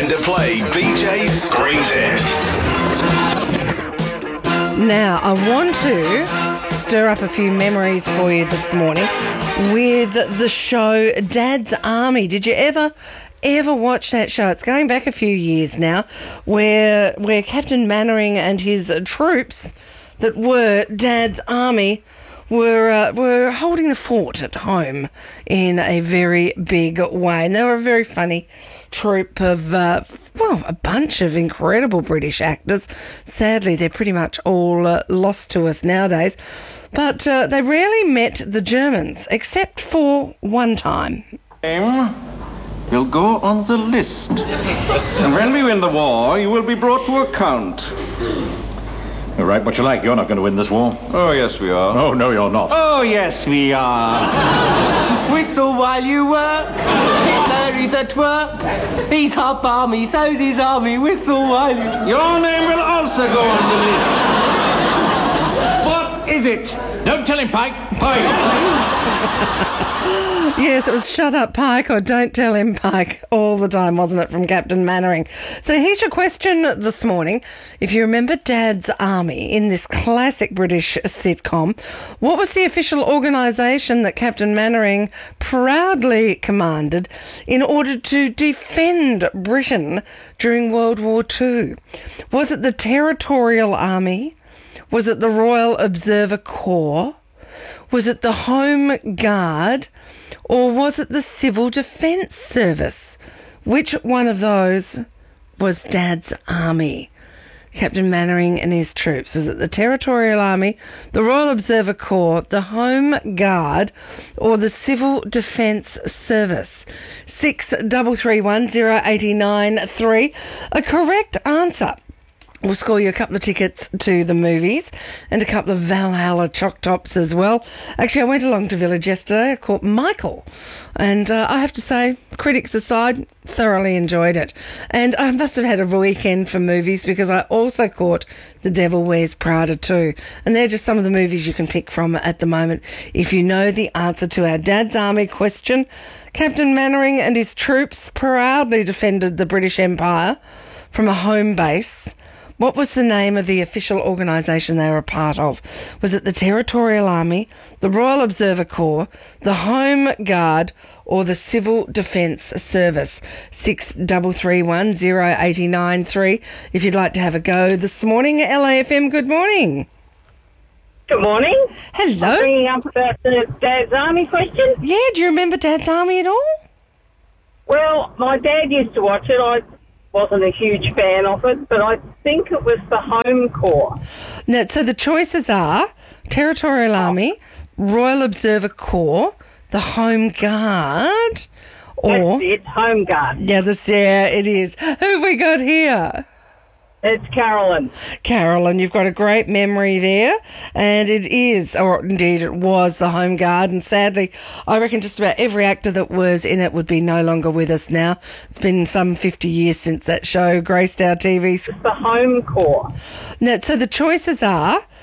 Time to play BJ's Screen Test. Now, I want to stir up a few memories for you this morning with the show Dad's Army. Did you ever watch that show? It's going back a few years now, where Captain Mannering and his troops that were Dad's Army were holding the fort at home in a very big way. And they were a very funny troupe of, a bunch of incredible British actors. Sadly, they're pretty much all lost to us nowadays. But they rarely met the Germans, except for one time. You'll go on the list. And when we win the war, you will be brought to account. All right, what you like. You're not going to win this war. Oh, yes, we are. Oh, no, you're not. Oh, yes, we are. Whistle while you work. Hitler is at work. He's half army, so's his army. Whistle while you... Your name will also go on the list. What is it? Don't tell him, Pike. Pike. Yes, it was Shut Up Pike or Don't Tell Him Pike all the time, wasn't it, from Captain Mannering? So here's your question this morning. If you remember Dad's Army in this classic British sitcom, what was the official organisation that Captain Mannering proudly commanded in order to defend Britain during World War II? Was it the Territorial Army? Was it the Royal Observer Corps? Was it the Home Guard? Or was it the Civil Defence Service? Which one of those was Dad's Army? Captain Mannering and his troops. Was it the Territorial Army, the Royal Observer Corps, the Home Guard, or the Civil Defence Service? 6331089 A correct answer. We'll score you a couple of tickets to the movies and a couple of Valhalla choc tops as well. Actually, I went along to Village yesterday. I caught Michael. And I have to say, critics aside, thoroughly enjoyed it. And I must have had a weekend for movies because I also caught The Devil Wears Prada too. And they're just some of the movies you can pick from at the moment. If you know the answer to our Dad's Army question, Captain Mannering and his troops proudly defended the British Empire from a home base. What was the name of the official organisation they were a part of? Was it the Territorial Army, the Royal Observer Corps, the Home Guard, or the Civil Defence Service? 6331089 if you'd like to have a go this morning. LAFM, good morning. Good morning. Hello. I'm bringing up about the Dad's Army question. Yeah, do you remember Dad's Army at all? Well, my dad used to watch it. I wasn't a huge fan of it, but I think it was the Home Corps. Now, so the choices are Territorial Army, Royal Observer Corps, the Home Guard, or... That's it, Home Guard. Yeah, it is. Who have we got here? It's Carolyn. Carolyn, you've got a great memory there. And it is, or indeed it was, the Home Guard. And sadly, I reckon just about every actor that was in it would be no longer with us now. It's been some 50 years since that show graced our TV. It's the Home Corps. Now, so the choices are